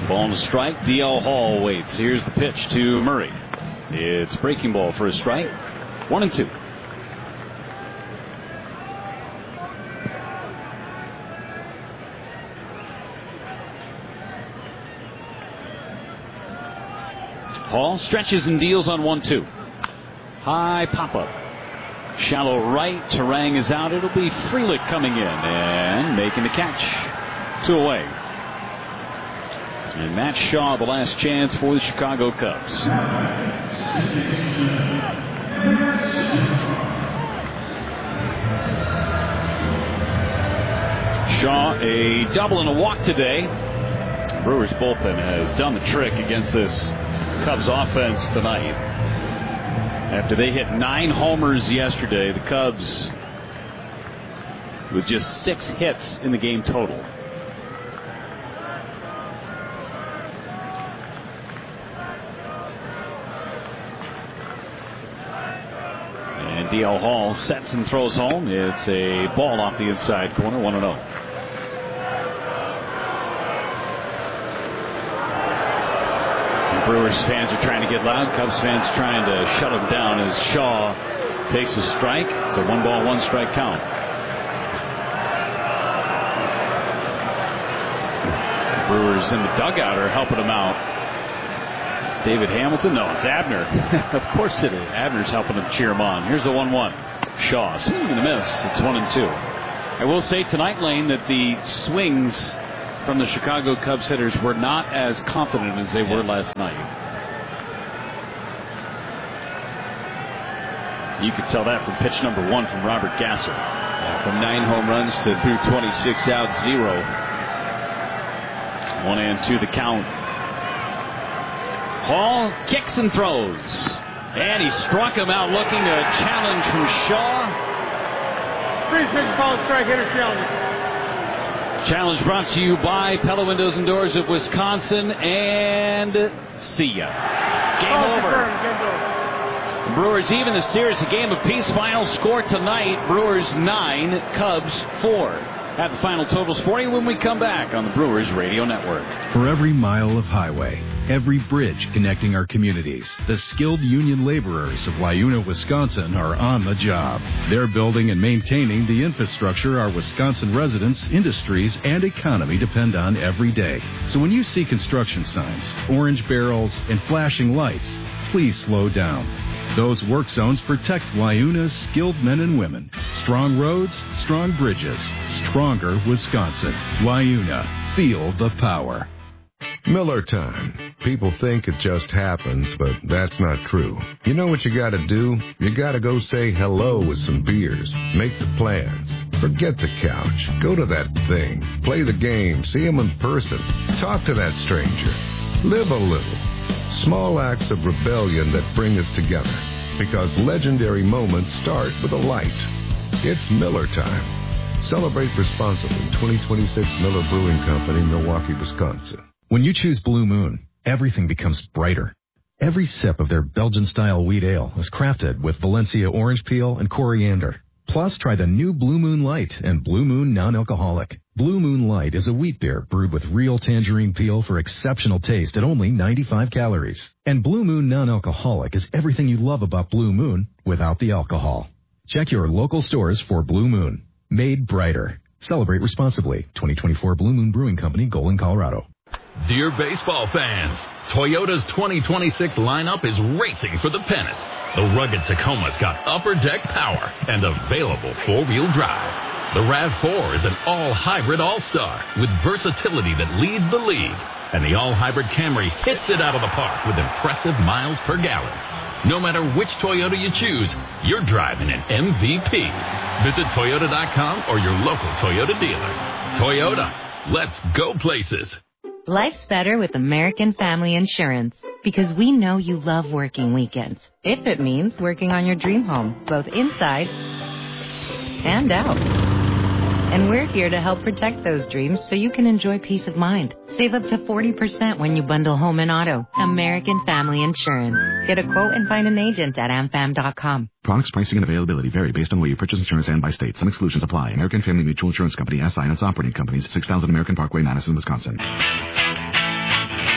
Ball and a strike. DL Hall waits. Here's the pitch to Murray. It's breaking ball for a strike. 1-2. Hall stretches and deals on 1-2. High pop-up. Shallow right. Turang is out. It'll be Frelick coming in and making the catch. 2 away. And Matt Shaw, the last chance for the Chicago Cubs. Shaw, a double and a walk today. Brewers bullpen has done the trick against this Cubs offense tonight. After they hit 9 homers yesterday, the Cubs with just 6 hits in the game total. And DL Hall sets and throws home. It's a ball off the inside corner, 1-0. Brewers fans are trying to get loud. Cubs fans trying to shut him down as Shaw takes a strike. It's a 1-ball, 1-strike count. The Brewers in the dugout are helping him out. David Hamilton? No, it's Abner. Of course it is. Abner's helping him cheer him on. Here's the 1-1. Shaw swing and a miss. It's 1-2. I will say tonight, Lane, that the swings from the Chicago Cubs hitters were not as confident as they were last night. You could tell that from pitch number 1 from Robert Gasser. From 9 home runs to through 26 outs, 0. 1-2 the count. Hall kicks and throws. And he struck him out looking a challenge from Shaw. Freeze pitch, ball strike, hitter challenge. Challenge brought to you by Pella Windows and Doors of Wisconsin, and see ya. Game over. The Brewers even the series, a game apiece. Final score tonight, Brewers 9, Cubs 4. Have the final totals for you when we come back on the Brewers Radio Network. For every mile of highway, every bridge connecting our communities, the skilled union laborers of Wayuna, Wisconsin are on the job. They're building and maintaining the infrastructure our Wisconsin residents, industries, and economy depend on every day. So when you see construction signs, orange barrels, and flashing lights, please slow down. Those work zones protect Wayuna's skilled men and women. Strong roads, strong bridges, stronger Wisconsin. Wayuna, feel the power. Miller time. People think it just happens, but that's not true. You know what you gotta do? You gotta go say hello with some beers. Make the plans. Forget the couch. Go to that thing. Play the game. See him in person. Talk to that stranger. Live a little. Small acts of rebellion that bring us together. Because legendary moments start with a light. It's Miller time. Celebrate responsibly. 2026 Miller Brewing Company, Milwaukee, Wisconsin. When you choose Blue Moon, everything becomes brighter. Every sip of their Belgian-style wheat ale is crafted with Valencia orange peel and coriander. Plus, try the new Blue Moon Light and Blue Moon Non-Alcoholic. Blue Moon Light is a wheat beer brewed with real tangerine peel for exceptional taste at only 95 calories. And Blue Moon Non-Alcoholic is everything you love about Blue Moon without the alcohol. Check your local stores for Blue Moon. Made brighter. Celebrate responsibly. 2024 Blue Moon Brewing Company, Golden, Colorado. Dear baseball fans, Toyota's 2026 lineup is racing for the pennant. The rugged Tacoma's got upper deck power and available four-wheel drive. The RAV4 is an all-hybrid all-star with versatility that leads the league. And the all-hybrid Camry hits it out of the park with impressive miles per gallon. No matter which Toyota you choose, you're driving an MVP. Visit Toyota.com or your local Toyota dealer. Toyota, let's go places. Life's better with American Family Insurance because we know you love working weekends. If it means working on your dream home, both inside and out. And we're here to help protect those dreams so you can enjoy peace of mind. Save up to 40% when you bundle home and auto. American Family Insurance. Get a quote and find an agent at amfam.com. Products, pricing, and availability vary based on where you purchase insurance and by state. Some exclusions apply. American Family Mutual Insurance Company, SI, and its operating companies, 6000 American Parkway, Madison, Wisconsin.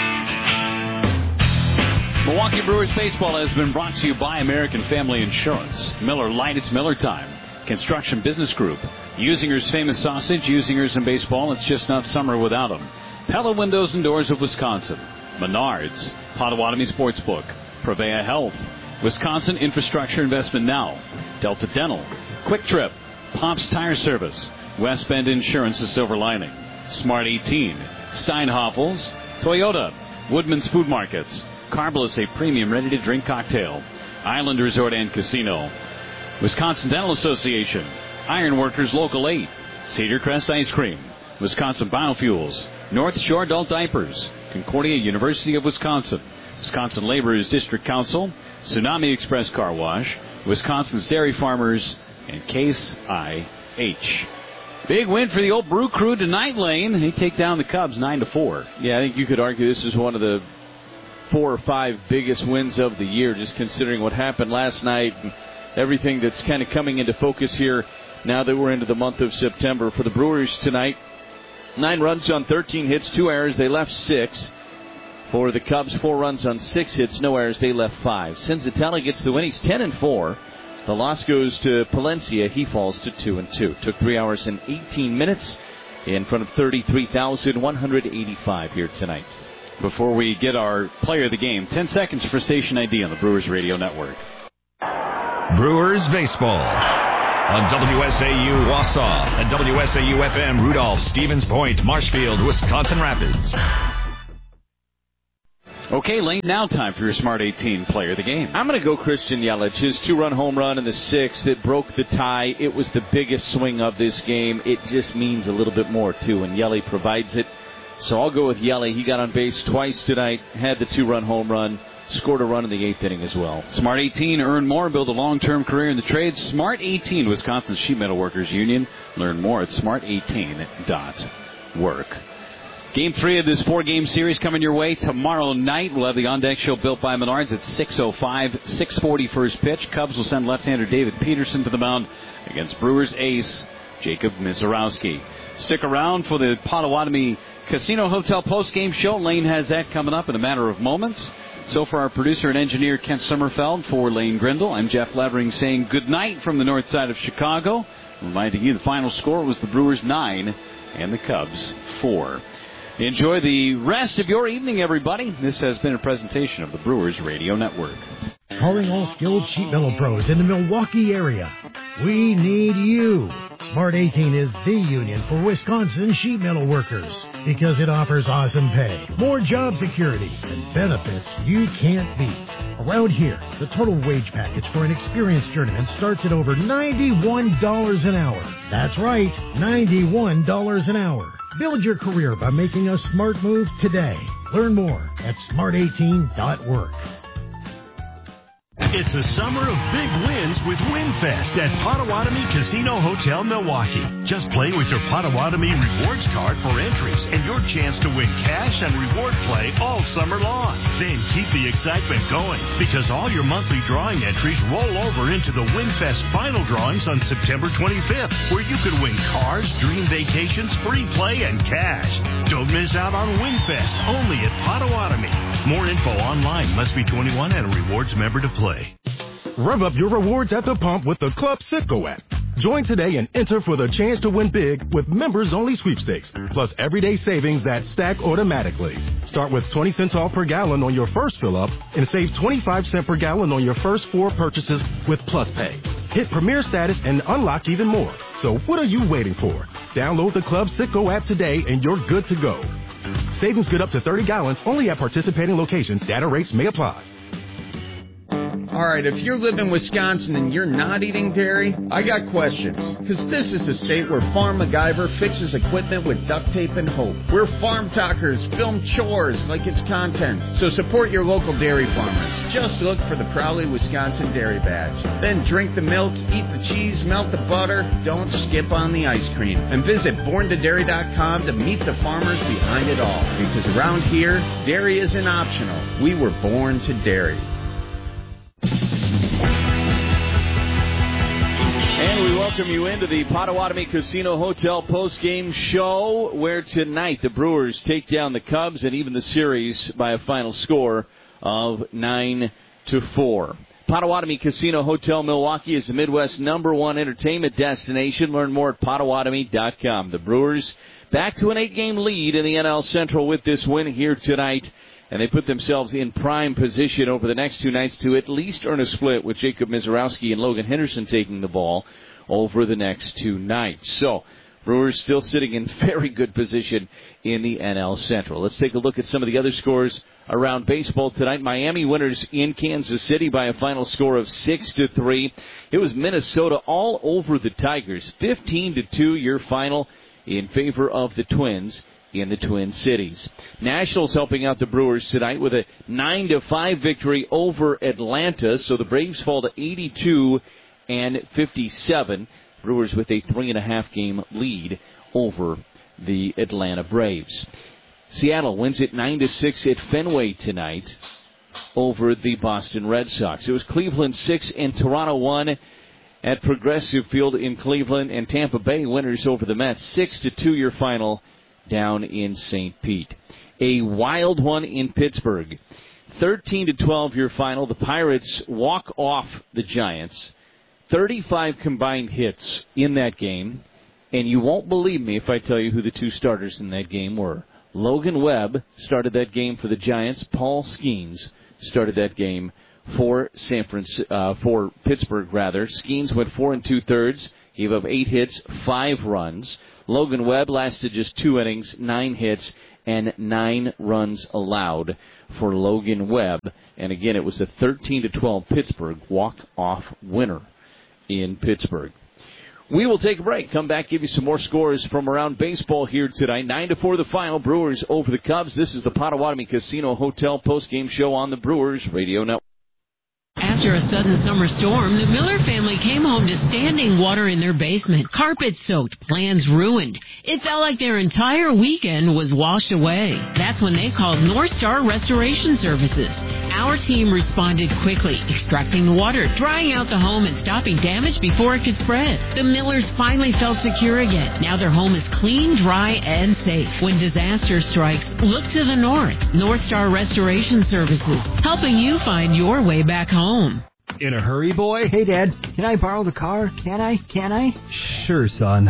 Milwaukee Brewers baseball has been brought to you by American Family Insurance. Miller Lite, it's Miller time. Construction Business Group. Usinger's famous sausage, Usingers in baseball, it's just not summer without them. Pella Windows and Doors of Wisconsin. Menards. Potawatomi Sportsbook. Prevea Health. Wisconsin Infrastructure Investment Now. Delta Dental. Quick Trip. Pops Tire Service. West Bend Insurance, the Silver Lining. Smart 18. Steinhoffels. Toyota. Woodman's Food Markets. Carbliss, a premium ready-to-drink cocktail. Island Resort and Casino. Wisconsin Dental Association. Ironworkers Local 8. Cedar Crest Ice Cream. Wisconsin Biofuels. North Shore Adult Diapers. Concordia University of Wisconsin. Wisconsin Laborers District Council. Tsunami Express Car Wash. Wisconsin's Dairy Farmers. And Case IH. Big win for the old Brew Crew tonight, Lane. They take down the Cubs 9-4. Yeah, I think you could argue this is one of the 4 or 5 biggest wins of the year, just considering what happened last night and everything that's kind of coming into focus here now that we're into the month of September. For the Brewers tonight, 9 runs on 13 hits, 2 errors. They left 6. For the Cubs, 4 runs on 6 hits, no errors. They left 5. Senzatella gets the win. He's 10-4. The loss goes to Palencia. He falls to 2-2. Took 3 hours and 18 minutes in front of 33,185 here tonight. Before we get our player of the game, 10 seconds for station ID on the Brewers Radio Network. Brewers baseball on WSAU Wausau and WSAU-FM Rudolph, Stevens Point, Marshfield, Wisconsin Rapids. Okay, Lane, now time for your Smart 18 player of the game. I'm going to go Christian Yelich. His 2-run home run in the 6th that broke the tie. It was the biggest swing of this game. It just means a little bit more, too, and Yelich provides it. So I'll go with Yelich. He got on base twice tonight, had the 2-run home run, scored a run in the 8th inning as well. Smart 18, earn more, build a long-term career in the trades. Smart 18, Wisconsin Sheet Metal Workers Union. Learn more at smart18.work. Game 3 of this 4-game series coming your way tomorrow night. We'll have the On Deck Show built by Menards at 6:05, 6:40 first pitch. Cubs will send left-hander David Peterson to the mound against Brewers ace Jacob Misiorowski. Stick around for the Potawatomi Casino Hotel post-game show. Lane has that coming up in a matter of moments. So for our producer and engineer Kent Sommerfeld, for Lane Grindle, I'm Jeff Levering saying good night from the north side of Chicago. Reminding you the final score was the Brewers 9 and the Cubs 4. Enjoy the rest of your evening, everybody. This has been a presentation of the Brewers Radio Network. Calling all skilled sheet metal pros in the Milwaukee area. We need you. Smart 18 is the union for Wisconsin sheet metal workers because it offers awesome pay, more job security, and benefits you can't beat. Around here, the total wage package for an experienced journeyman starts at over $91 an hour. That's right, $91 an hour. Build your career by making a smart move today. Learn more at smart18.work. It's a summer of big wins with WinFest at Potawatomi Casino Hotel, Milwaukee. Just play with your Potawatomi Rewards card for entries and your chance to win cash and reward play all summer long. Then keep the excitement going because all your monthly drawing entries roll over into the WinFest final drawings on September 25th, where you could win cars, dream vacations, free play, and cash. Don't miss out on WinFest, only at Potawatomi. More info online. Must be 21 and a rewards member to play. Rev up your rewards at the pump with the Club Citgo app. Join today and enter for the chance to win big with members-only sweepstakes, plus everyday savings that stack automatically. Start with 20 cents off per gallon on your first fill-up and save 25 cents per gallon on your first 4 purchases with Plus Pay. Hit Premier status and unlock even more. So what are you waiting for? Download the Club Citgo app today and you're good to go. Savings good up to 30 gallons only at participating locations. Data rates may apply. All right, if you live in Wisconsin and you're not eating dairy, I got questions. Because this is the state where Farm MacGyver fixes equipment with duct tape and hope. Where Farm Talkers film chores like it's content. So support your local dairy farmers. Just look for the Proudly Wisconsin Dairy Badge. Then drink the milk, eat the cheese, melt the butter. Don't skip on the ice cream. And visit borntodairy.com to meet the farmers behind it all. Because around here, dairy isn't optional. We were born to dairy. And we welcome you into the Potawatomi Casino Hotel post-game show, where tonight the Brewers take down the Cubs and even the series by a final score of 9-4. Potawatomi Casino Hotel Milwaukee is the Midwest's #1 entertainment destination. Learn more at Potawatomi.com. The Brewers back to an 8-game lead in the NL Central with this win here tonight. And they put themselves in prime position over the next 2 nights to at least earn a split with Jacob Mizorowski and Logan Henderson taking the ball over the next 2 nights. So, Brewers still sitting in very good position in the NL Central. Let's take a look at some of the other scores around baseball tonight. Miami winners in Kansas City by a final score of 6-3. It was Minnesota all over the Tigers. 15-2 your final in favor of the Twins in the Twin Cities. Nationals helping out the Brewers tonight with a 9-5 victory over Atlanta. So the Braves fall to 82-57. Brewers with a 3.5 game lead over the Atlanta Braves. Seattle wins it 9-6 at Fenway tonight over the Boston Red Sox. It was Cleveland 6 and Toronto 1 at Progressive Field in Cleveland, and Tampa Bay winners over the Mets 6-2 your final down in St. Pete. A wild one in Pittsburgh. 13-12 your final. The Pirates walk off the Giants. 35 combined hits in that game. And you won't believe me if I tell you who the 2 starters in that game were. Logan Webb started that game for the Giants. Paul Skeens started that game for for Pittsburgh. Skeens went 4 2/3. Gave up 8 hits, 5 runs. Logan Webb lasted just 2 innings, 9 hits, and 9 runs allowed for Logan Webb. And again, it was a 13-12 Pittsburgh walk-off winner in Pittsburgh. We will take a break. Come back, give you some more scores from around baseball here tonight. 9-4 the final. Brewers over the Cubs. This is the Potawatomi Casino Hotel postgame show on the Brewers Radio Network. After a sudden summer storm, the Miller family came home to standing water in their basement, carpet soaked, plans ruined. It felt like their entire weekend was washed away. That's when they called North Star Restoration Services. Our team responded quickly, extracting the water, drying out the home, and stopping damage before it could spread. The Millers finally felt secure again. Now their home is clean, dry, and safe. When disaster strikes, look to the north. North Star Restoration Services, helping you find your way back home. In a hurry, boy? Hey, Dad, can I borrow the car? Can I? Sure, son.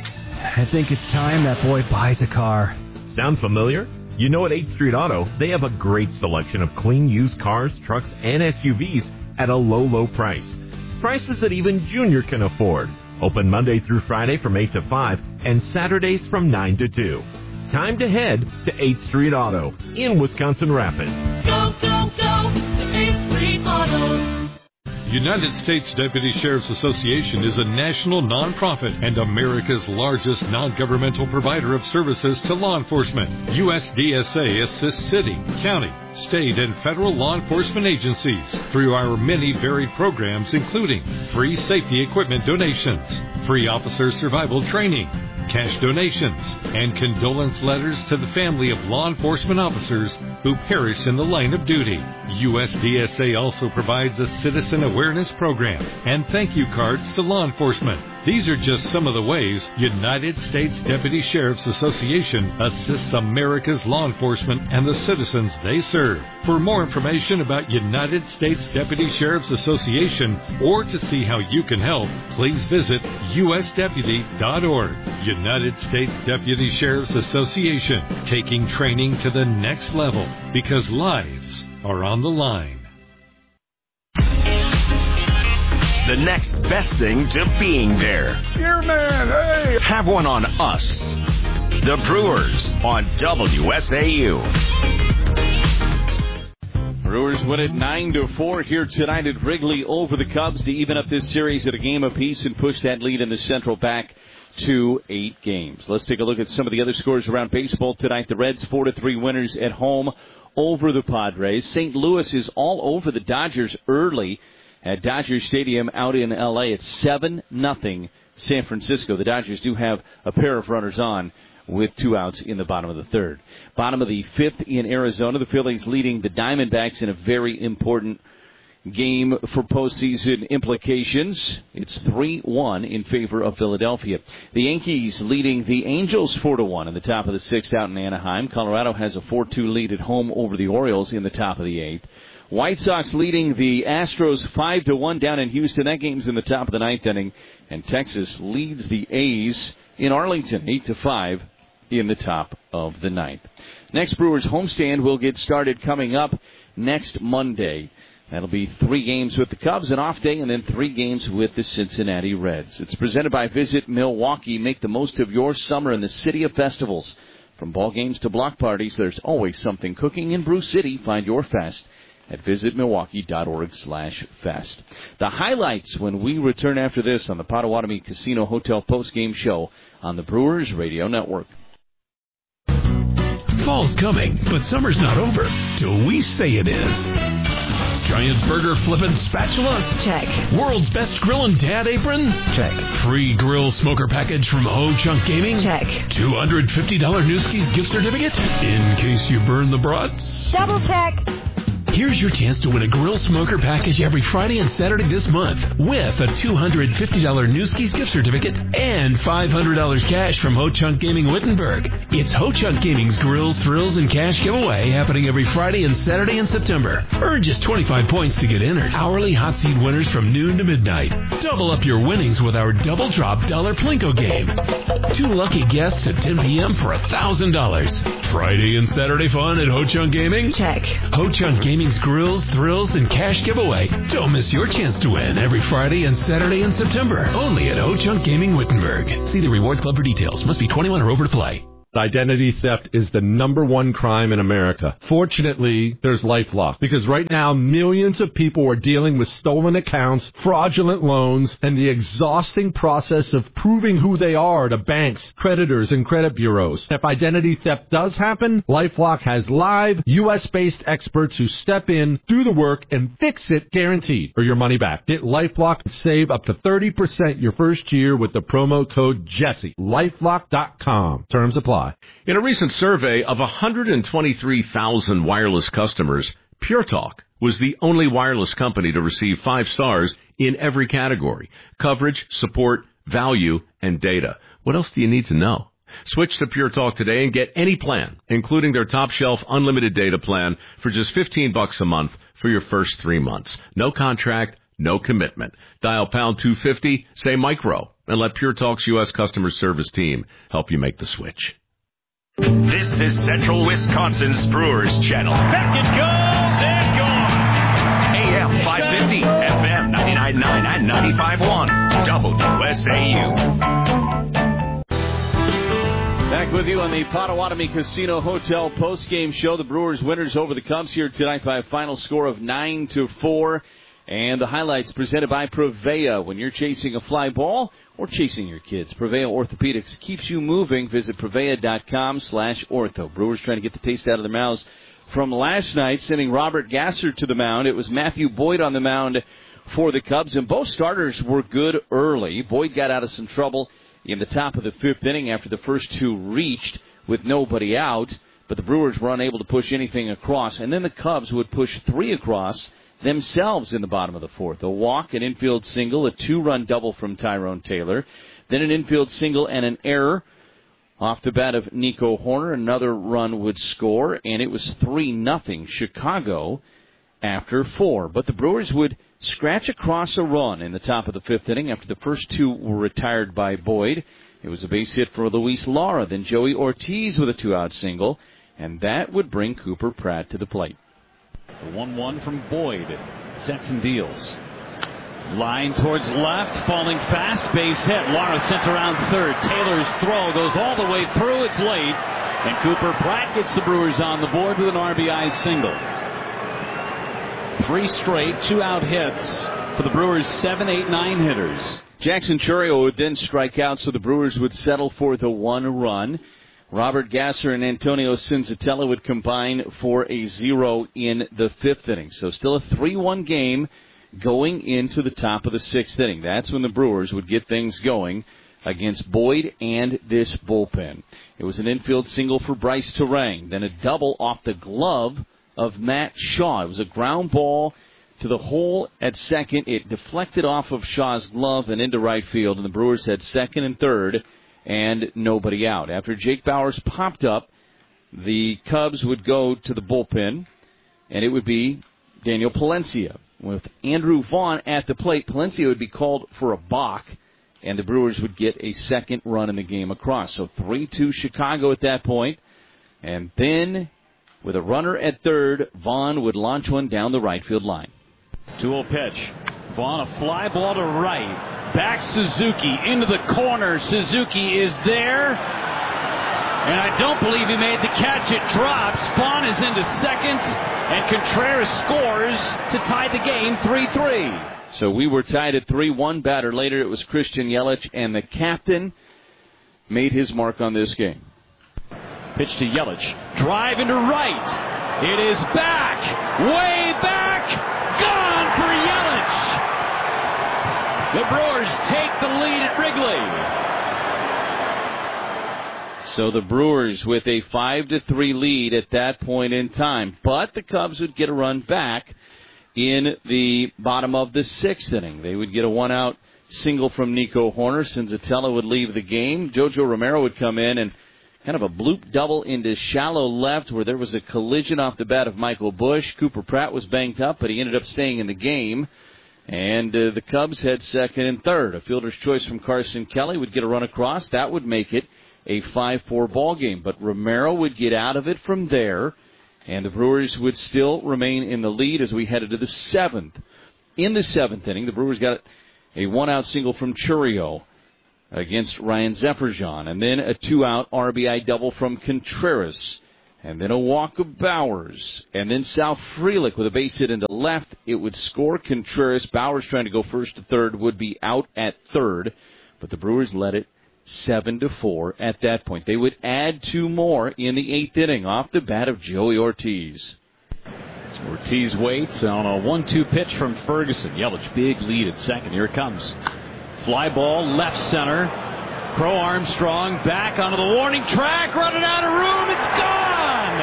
I think it's time that boy buys a car. Sound familiar? You know, at 8th Street Auto, they have a great selection of clean used cars, trucks, and SUVs at a low, low price. Prices that even Junior can afford. Open Monday through Friday from 8 to 5 and Saturdays from 9 to 2. Time to head to 8th Street Auto in Wisconsin Rapids. Go, go, go to 8th Street Auto. United States Deputy Sheriff's Association is a national nonprofit and America's largest non-governmental provider of services to law enforcement. USDSA assists city, county, state, and federal law enforcement agencies through our many varied programs, including free safety equipment donations, free officer survival training, cash donations, and condolence letters to the family of law enforcement officers who perish in the line of duty. USDSA also provides a citizen awareness program and thank you cards to law enforcement. These are just some of the ways United States Deputy Sheriff's Association assists America's law enforcement and the citizens they serve. For more information about United States Deputy Sheriff's Association or to see how you can help, please visit usdeputy.org. United States Deputy Sheriff's Association, taking training to the next level because lives are on the line. The next best thing to being there. Here, man, hey! Have one on us. The Brewers on WSAU. Brewers win it 9-4 here tonight at Wrigley over the Cubs to even up this series at a game apiece and push that lead in the Central back to 8 games. Let's take a look at some of the other scores around baseball tonight. The Reds 4-3 winners at home over the Padres. St. Louis is all over the Dodgers early at Dodger Stadium out in L.A. It's 7-0 San Francisco. The Dodgers do have a pair of runners on with 2 outs in the bottom of the 3rd. Bottom of the 5th in Arizona, the Phillies leading the Diamondbacks in a very important game for postseason implications. It's 3-1 in favor of Philadelphia. The Yankees leading the Angels 4-1 in the top of the 6th out in Anaheim. Colorado has a 4-2 lead at home over the Orioles in the top of the 8th. White Sox leading the Astros 5-1 down in Houston. That game's in the top of the 9th inning. And Texas leads the A's in Arlington 8-5 in the top of the 9th. Next Brewers homestand will get started coming up next Monday. That'll be 3 games with the Cubs, an off day, and then 3 games with the Cincinnati Reds. It's presented by Visit Milwaukee. Make the most of your summer in the city of festivals. From ball games to block parties, there's always something cooking in Brew City. Find your fest at visitmilwaukee.org/fest. The highlights when we return after this on the Potawatomi Casino Hotel postgame show on the Brewers Radio Network. Fall's coming, but summer's not over till we say it is. Giant burger flippin' spatula? Check. World's best grillin' dad apron? Check. Free grill smoker package from Ho Chunk Gaming? Check. $250 Newski's gift certificate? In case you burn the brats? Double check. Here's your chance to win a grill smoker package every Friday and Saturday this month with a $250 Newski's gift certificate and $500 cash from Ho Chunk Gaming Wittenberg. It's Ho Chunk Gaming's Grills, Thrills, and Cash giveaway happening every Friday and Saturday in September. Earn just 25 points to get entered. Hourly hot seat winners from noon to midnight. Double up your winnings with our Double Drop Dollar Plinko game. 2 lucky guests at 10 p.m. for $1,000. Friday and Saturday fun at Ho Chunk Gaming? Check. Ho Chunk Gaming's Grills, Thrills, and Cash giveaway. Don't miss your chance to win every Friday and Saturday in September. Only at Ho Chunk Gaming Wittenberg. See the Rewards Club for details. Must be 21 or over to play. Identity theft is the #1 crime in America. Fortunately, there's LifeLock, because right now millions of people are dealing with stolen accounts, fraudulent loans, and the exhausting process of proving who they are to banks, creditors, and credit bureaus. If identity theft does happen, LifeLock has live, U.S.-based experts who step in, do the work, and fix it guaranteed or your money back. Get LifeLock and save up to 30% your first year with the promo code Jesse. LifeLock.com. Terms apply. In a recent survey of 123,000 wireless customers, Pure Talk was the only wireless company to receive 5 stars in every category: coverage, support, value, and data. What else do you need to know? Switch to Pure Talk today and get any plan, including their top-shelf unlimited data plan, for just $15 a month for your first 3 months. No contract, no commitment. Dial pound 250, say micro, and let Pure Talk's U.S. customer service team help you make the switch. This is Central Wisconsin's Brewers Channel. Back it goes and gone. AM 550, FM 99.9 and 95.1. WSAU. Back with you on the Potawatomi Casino Hotel postgame show. The Brewers winners over the Cubs here tonight by a final score of 9-4. And the highlights presented by Prevea. When you're chasing a fly ball or chasing your kids, Prevea Orthopedics keeps you moving. Visit Prevea.com/ortho. Brewers trying to get the taste out of their mouths from last night, sending Robert Gasser to the mound. It was Matthew Boyd on the mound for the Cubs, and both starters were good early. Boyd got out of some trouble in the top of the 5th inning after the first 2 reached with nobody out, but the Brewers were unable to push anything across. And then the Cubs would push 3 across themselves in the bottom of the 4th. A walk, an infield single, a 2-run double from Tyrone Taylor, then an infield single and an error off the bat of Nico Horner. Another run would score, and it was 3-0 Chicago after 4. But the Brewers would scratch across a run in the top of the 5th inning after the first 2 were retired by Boyd. It was a base hit for Luis Lara, then Joey Ortiz with a 2-out single, and that would bring Cooper Pratt to the plate. The 1-1 from Boyd. Sexton deals. Line towards left, falling fast, base hit. Lara sent around third. Taylor's throw goes all the way through. It's late. And Cooper Pratt gets the Brewers on the board with an RBI single. 3 straight 2-out hits for the Brewers' 7, 8, 9 hitters. Jackson Chourio would then strike out, so the Brewers would settle for the 1 run. Robert Gasser and Antonio Cinzatella would combine for a 0 in the 5th inning. So still a 3-1 game going into the top of the 6th inning. That's when the Brewers would get things going against Boyd and this bullpen. It was an infield single for Bryce Terang, then a double off the glove of Matt Shaw. It was a ground ball to the hole at second. It deflected off of Shaw's glove and into right field, and the Brewers had second and third and nobody out. After Jake Bauers popped up, the Cubs would go to the bullpen, and it would be Daniel Palencia. With Andrew Vaughn at the plate, Palencia would be called for a balk, and the Brewers would get a second run in the game across. So 3-2 Chicago at that point. And then, with a runner at third, Vaughn would launch one down the right field line. 2-0 pitch. Vaughn, a fly ball to right. Back Suzuki into the corner. Suzuki is there. And I don't believe he made the catch. It drops. Vaughn is into second. And Contreras scores to tie the game 3-3. So we were tied at 3-1. Batter later, it was Christian Yelich, and the captain made his mark on this game. Pitch to Yelich. Drive into right. It is back. Way back. Gone for Yelich. The Brewers take the lead at Wrigley. So the Brewers with a 5-3 lead at that point in time. But the Cubs would get a run back in the bottom of the sixth inning. They would get a one-out single from Nico Horner. Senzatella would leave the game. Jojo Romero would come in and kind of a bloop double into shallow left where there was a collision off the bat of Michael Busch. Cooper Pratt was banged up, but he ended up staying in the game. And the Cubs had second and third. A fielder's choice from Carson Kelly would get a run across. That would make it a 5-4 ball game. But Romero would get out of it from there, and the Brewers would still remain in the lead as we headed to the seventh. In the seventh inning, the Brewers got a one-out single from Chourio against Ryan Zefferjan, and then a two-out RBI double from Contreras, and then a walk of Bauers, and then Sal Frelick with a base hit into left. It would score Contreras. Bauers trying to go first to third would be out at third, but the Brewers led it 7-4 at that point. They would add two more in the eighth inning off the bat of Joey Ortiz. Ortiz waits on a 1-2 pitch from Ferguson. Yelich, big lead at second. Here it comes. Fly ball, left center. Crow Armstrong back onto the warning track, running out of room. It's gone!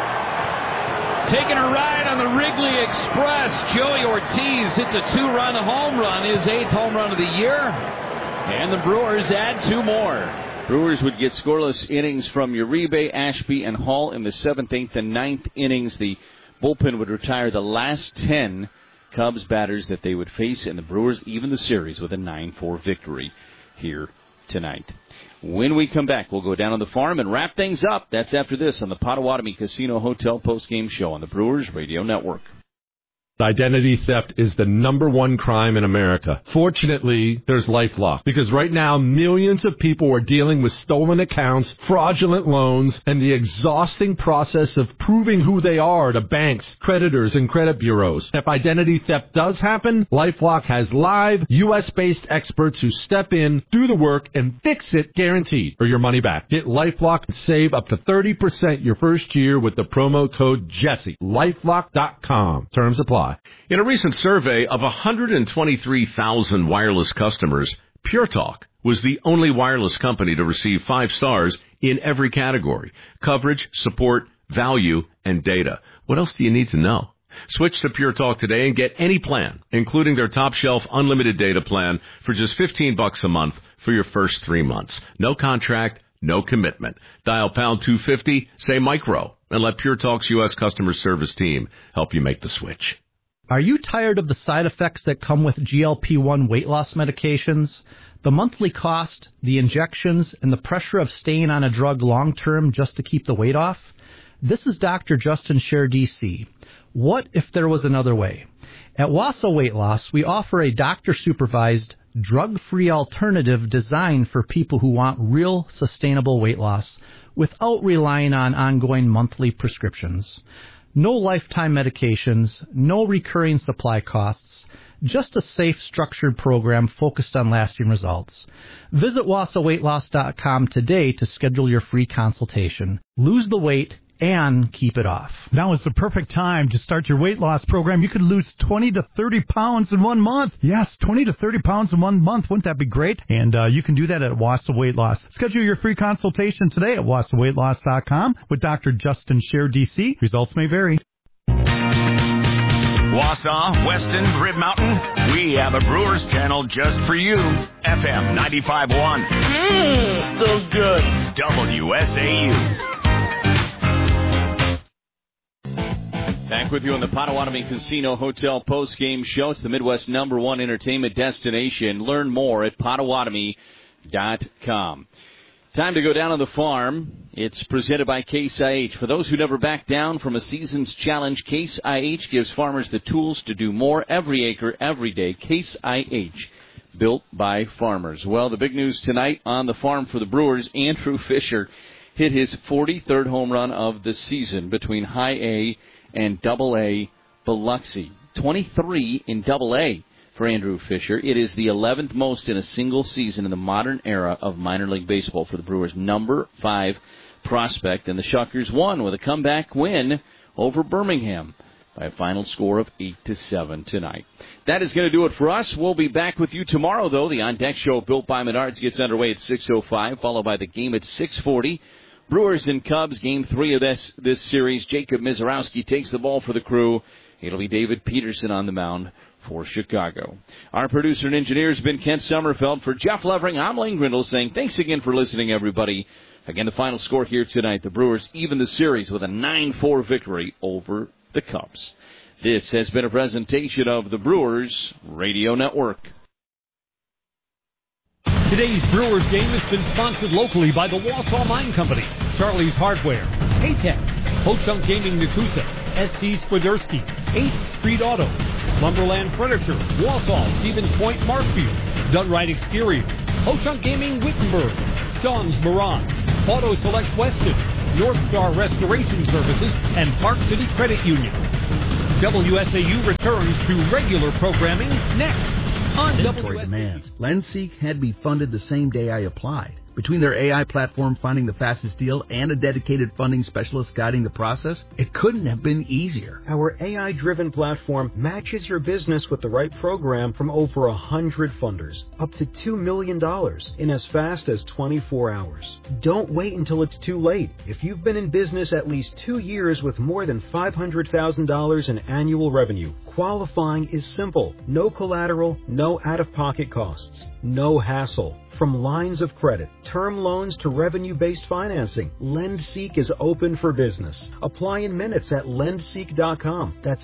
Taking a ride on the Wrigley Express. Joey Ortiz hits a two-run home run, his eighth home run of the year. And the Brewers add two more. Brewers would get scoreless innings from Uribe, Ashby, and Hall in the seventh, eighth, and ninth innings. The bullpen would retire the last 10 Cubs batters that they would face, and the Brewers even the series with a 9-4 victory here tonight. When we come back, we'll go down on the farm and wrap things up. That's after this on the Potawatomi Casino Hotel postgame show on the Brewers Radio Network. Identity theft is the number one crime in America. Fortunately, there's LifeLock, because right now millions of people are dealing with stolen accounts, fraudulent loans, and the exhausting process of proving who they are to banks, creditors, and credit bureaus. If identity theft does happen, LifeLock has live, U.S.-based experts who step in, do the work, and fix it guaranteed, or your money back. Get LifeLock and save up to 30% your first year with the promo code Jesse. LifeLock.com. Terms apply. In a recent survey of 123,000 wireless customers, Pure Talk was the only wireless company to receive 5 stars in every category: coverage, support, value, and data. What else do you need to know? Switch to Pure Talk today and get any plan, including their top-shelf unlimited data plan, for just $15 a month for your first 3 months. No contract, no commitment. Dial pound 250, say micro, and let Pure Talk's U.S. customer service team help you make the switch. Are you tired of the side effects that come with GLP-1 weight loss medications? The monthly cost, the injections, and the pressure of staying on a drug long-term just to keep the weight off? This is Dr. Justin Scher, DC. What if there was another way? At Wausau Weight Loss, we offer a doctor-supervised, drug-free alternative designed for people who want real, sustainable weight loss without relying on ongoing monthly prescriptions. No lifetime medications, no recurring supply costs, just a safe, structured program focused on lasting results. Visit WausauWeightLoss.com today to schedule your free consultation. Lose the weight and keep it off. Now is the perfect time to start your weight loss program. You could lose 20 to 30 pounds in 1 month. Yes, 20 to 30 pounds in 1 month. Wouldn't that be great? And you can do that at Wausau Weight Loss. Schedule your free consultation today at WausauWeightLoss.com with Dr. Justin Scher, DC. Results may vary. Wausau, Weston, Rib Mountain, we have a Brewers channel just for you. FM 95.1. So good. WSAU. Back with you on the Potawatomi Casino Hotel post-game show. It's the Midwest #1 entertainment destination. Learn more at Potawatomi.com. Time to go down on the farm. It's presented by Case IH. For those who never back down from a season's challenge, Case IH gives farmers the tools to do more every acre, every day. Case IH, built by farmers. Well, the big news tonight on the farm for the Brewers, Andrew Fisher hit his 43rd home run of the season between High A and Double A Biloxi. 23 in Double A for Andrew Fisher. It is the 11th most in a single season in the modern era of minor league baseball for the Brewers' number 5 prospect. And the Shuckers won with a comeback win over Birmingham by a final score of 8-7 tonight. That is going to do it for us. We'll be back with you tomorrow, though. The On Deck Show built by Menards gets underway at 6:05, followed by the game at 6:40. Brewers and Cubs, Game 3 of this series. Jacob Mizorowski takes the ball for the Crew. It'll be David Peterson on the mound for Chicago. Our producer and engineer has been Kent Sommerfeld. For Jeff Levering, I'm Lane Grindle saying thanks again for listening, everybody. Again, the final score here tonight, the Brewers even the series with a 9-4 victory over the Cubs. This has been a presentation of the Brewers Radio Network. Today's Brewers game has been sponsored locally by the Wausau Mine Company, Charlie's Hardware, Paytech, Ho-Chunk Gaming Nakusa, SC Swiderski, 8th Street Auto, Lumberland Furniture, Wausau, Stevens Point, Markfield, Dunright Exterior, Ho-Chunk Gaming Wittenberg, Sean's Mirage, Auto Select Weston, North Star Restoration Services, and Park City Credit Union. WSAU returns to regular programming next. Inventory demands. LendSeek had me funded the same day I applied. Between their AI platform finding the fastest deal and a dedicated funding specialist guiding the process, it couldn't have been easier. Our AI-driven platform matches your business with the right program from over 100 funders, up to $2 million in as fast as 24 hours. Don't wait until it's too late. If you've been in business at least 2 years with more than $500,000 in annual revenue, qualifying is simple. No collateral, no out-of-pocket costs, no hassle. From lines of credit, term loans to revenue-based financing, LendSeek is open for business. Apply in minutes at lendseek.com. That's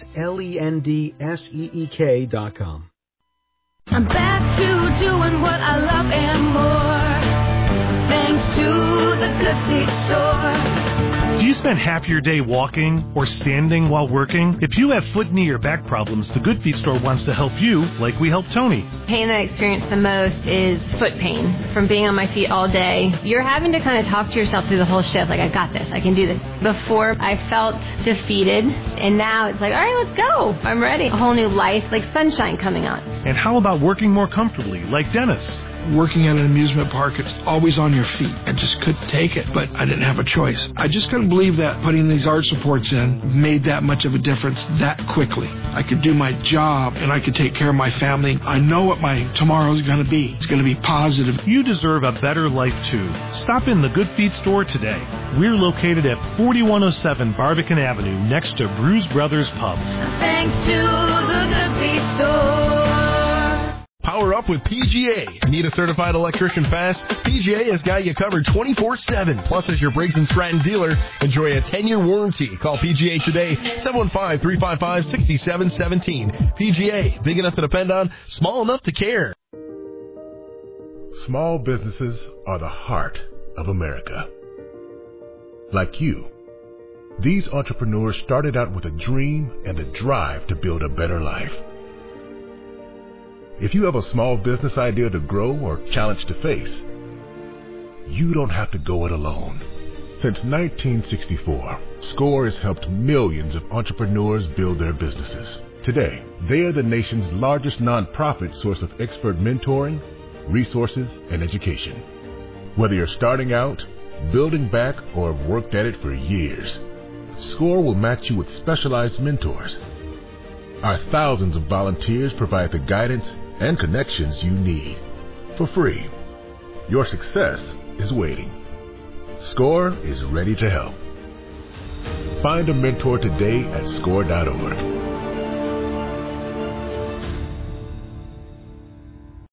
LENDSEEK.com. I'm back to doing what I love and more, thanks to the Good Feet store. Do you spend half your day walking or standing while working? If you have foot, knee, or back problems, the Good Feet store wants to help you like we helped Tony. Pain that I experience the most is foot pain from being on my feet all day. You're having to kind of talk to yourself through the whole shift, like, I got this, I can do this. Before, I felt defeated, and now it's like, all right, let's go. I'm ready. A whole new life, like sunshine coming on. And how about working more comfortably, like dentists? Working at an amusement park, it's always on your feet. I just couldn't take it, but I didn't have a choice. I just couldn't believe that putting these arch supports in made that much of a difference that quickly. I could do my job, and I could take care of my family. I know what my tomorrow's going to be. It's going to be positive. You deserve a better life, too. Stop in the Good Feet store today. We're located at 4107 Barbican Avenue, next to Bruise Brothers Pub. Thanks to the Good Feet store. Power up with PGA. Need a certified electrician fast? PGA has got you covered 24/7. Plus, as your Briggs & Stratton dealer, enjoy a 10-year warranty. Call PGA today, 715-355-6717. PGA, big enough to depend on, small enough to care. Small businesses are the heart of America. Like you, these entrepreneurs started out with a dream and a drive to build a better life. If you have a small business idea to grow or challenge to face, you don't have to go it alone. Since 1964, SCORE has helped millions of entrepreneurs build their businesses. Today, they are the nation's largest nonprofit source of expert mentoring, resources, and education. Whether you're starting out, building back, or have worked at it for years, SCORE will match you with specialized mentors. Our thousands of volunteers provide the guidance and connections you need for free. Your success is waiting. SCORE is ready to help. Find a mentor today at SCORE.org.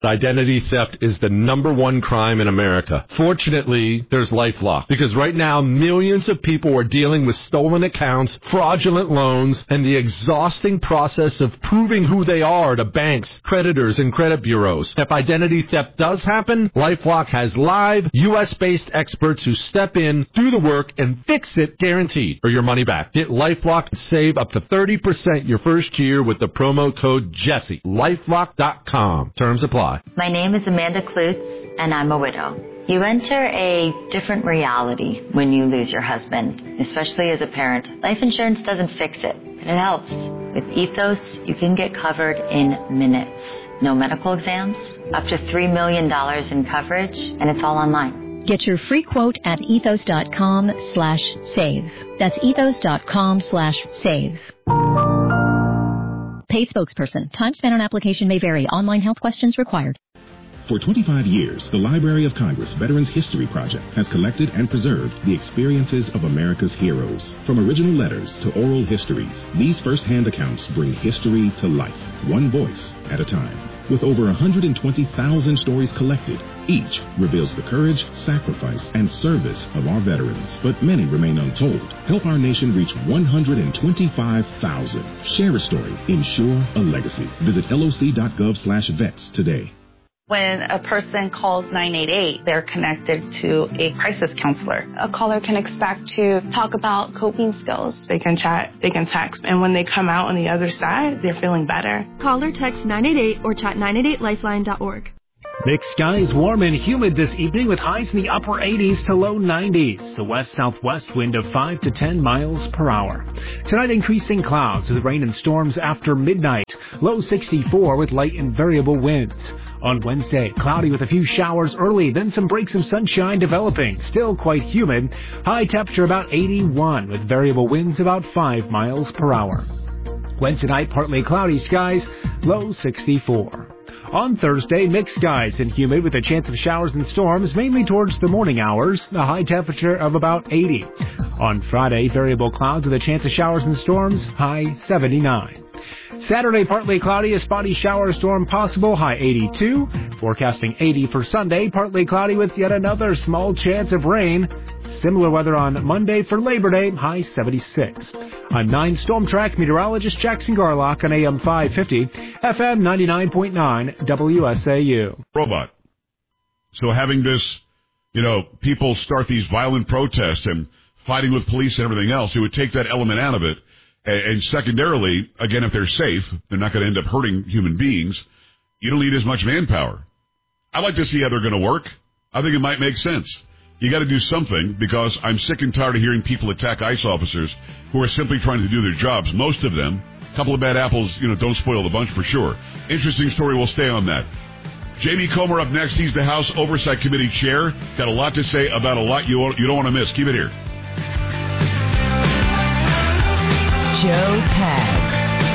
Identity theft is the #1 crime in America. Fortunately, there's LifeLock, because right now millions of people are dealing with stolen accounts, fraudulent loans, and the exhausting process of proving who they are to banks, creditors, and credit bureaus. If identity theft does happen, LifeLock has live, U.S.-based experts who step in, do the work, and fix it guaranteed, or your money back. Get LifeLock and save up to 30% your first year with the promo code Jesse. LifeLock.com. Terms apply. My name is Amanda Klutz, and I'm a widow. You enter a different reality when you lose your husband, especially as a parent. Life insurance doesn't fix it, but it helps. With Ethos, you can get covered in minutes. No medical exams, up to $3 million in coverage, and it's all online. Get your free quote at ethos.com/save. That's ethos.com/save. Paid spokesperson. Time spent on application may vary. Online health questions required. For 25 years, the Library of Congress Veterans History Project has collected and preserved the experiences of America's heroes. From original letters to oral histories, these first-hand accounts bring history to life, one voice at a time. With over 120,000 stories collected, each reveals the courage, sacrifice, and service of our veterans. But many remain untold. Help our nation reach 125,000. Share a story. Ensure a legacy. Visit loc.gov/vets today. When a person calls 988, they're connected to a crisis counselor. A caller can expect to talk about coping skills. They can chat, they can text, and when they come out on the other side, they're feeling better. Call or text 988 or chat 988lifeline.org. Mixed skies, warm and humid this evening with highs in the upper 80s to low 90s. A west-southwest wind of 5 to 10 miles per hour. Tonight, increasing clouds with rain and storms after midnight. Low 64 with light and variable winds. On Wednesday, cloudy with a few showers early, then some breaks of sunshine developing. Still quite humid. High temperature about 81 with variable winds about 5 miles per hour. Wednesday night, partly cloudy skies, low 64. On Thursday, mixed skies and humid with a chance of showers and storms, mainly towards the morning hours, a high temperature of about 80. On Friday, variable clouds with a chance of showers and storms, high 79. Saturday, partly cloudy, a spotty shower storm possible, high 82. Forecasting 80 for Sunday, partly cloudy with yet another small chance of rain. Similar weather on Monday for Labor Day, high 76. I'm 9 Storm Track meteorologist Jackson Garlock on AM 550, FM 99.9, WSAU. Robot. So having this, people start these violent protests and fighting with police and everything else, it would take that element out of it. And secondarily, again, if they're safe, they're not going to end up hurting human beings. You don't need as much manpower. I'd like to see how they're going to work. I think it might make sense. You got to do something, because I'm sick and tired of hearing people attack ICE officers who are simply trying to do their jobs. Most of them. A couple of bad apples, don't spoil the bunch for sure. Interesting story. We'll stay on that. Jamie Comer up next. He's the House Oversight Committee chair. Got a lot to say about a lot you don't want to miss. Keep it here. Joe Pags.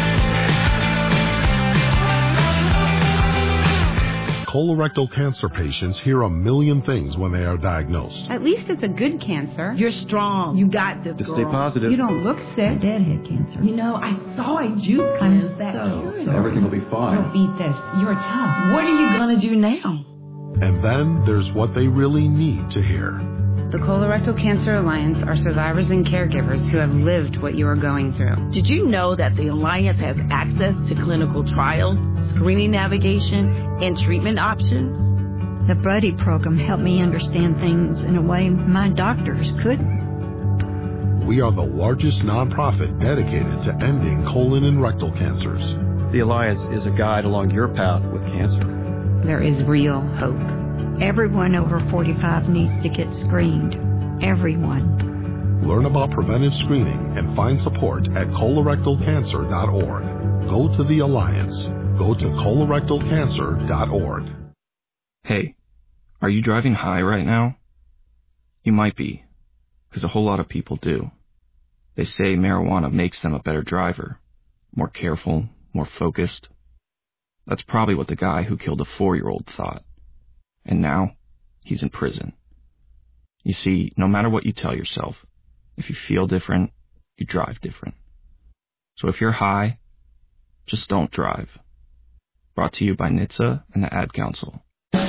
Colorectal cancer patients hear a million things when they are diagnosed. At least it's a good cancer. You're strong. You got this, girl. Stay positive. You don't look sick. Dad had cancer. I saw a juice cleanse that so everything will be fine. You'll beat this. You're tough. What are you going to do now? And then there's what they really need to hear. The Colorectal Cancer Alliance are survivors and caregivers who have lived what you are going through. Did you know that the Alliance has access to clinical trials, screening navigation, and treatment options? The Buddy program helped me understand things in a way my doctors couldn't. We are the largest nonprofit dedicated to ending colon and rectal cancers. The Alliance is a guide along your path with cancer. There is real hope. Everyone over 45 needs to get screened. Everyone. Learn about preventive screening and find support at colorectalcancer.org. Go to the Alliance. Go to colorectalcancer.org. Hey, are you driving high right now? You might be, because a whole lot of people do. They say marijuana makes them a better driver, more careful, more focused. That's probably what the guy who killed a 4-year-old thought. And now, he's in prison. You see, no matter what you tell yourself, if you feel different, you drive different. So if you're high, just don't drive. Brought to you by NHTSA and the Ad Council.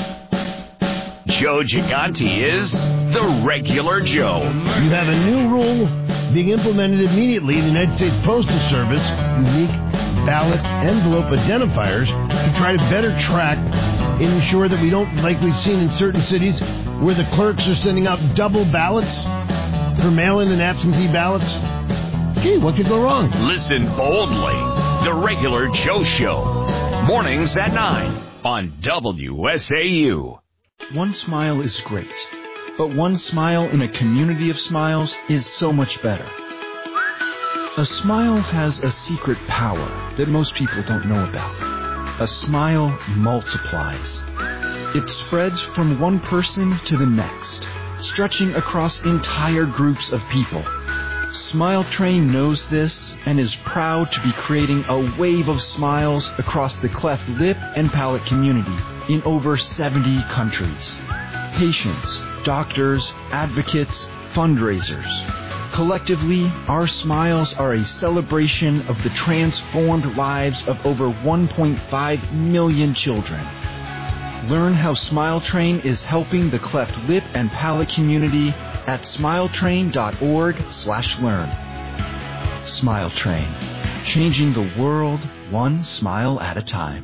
Joe Gigante is the regular Joe. You have a new rule being implemented immediately in the United States Postal Service, unique ballot envelope identifiers, to try to better track and ensure that we don't, like we've seen in certain cities, where the clerks are sending out double ballots for mail-in and absentee ballots. Gee, what could go wrong? Listen boldly. The regular Joe Show. Mornings at 9 on WSAU. One smile is great, but one smile in a community of smiles is so much better. A smile has a secret power that most people don't know about. A smile multiplies. It spreads from one person to the next, stretching across entire groups of people. Smile Train knows this and is proud to be creating a wave of smiles across the cleft lip and palate community in over 70 countries. Patients, doctors, advocates, fundraisers. Collectively, our smiles are a celebration of the transformed lives of over 1.5 million children. Learn how Smile Train is helping the cleft lip and palate community at smiletrain.org/learn. Smile Train, changing the world one smile at a time.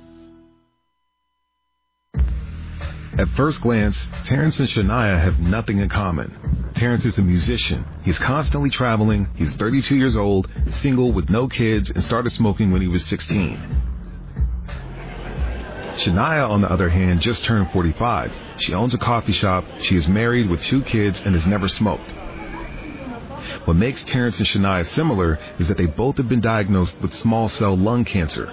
At first glance, Terrence and Shania have nothing in common. Terrence is a musician. He's constantly traveling. He's 32 years old, single with no kids, and started smoking when he was 16. Shania, on the other hand, just turned 45. She owns a coffee shop. She is married with 2 kids and has never smoked. What makes Terrence and Shania similar is that they both have been diagnosed with small cell lung cancer.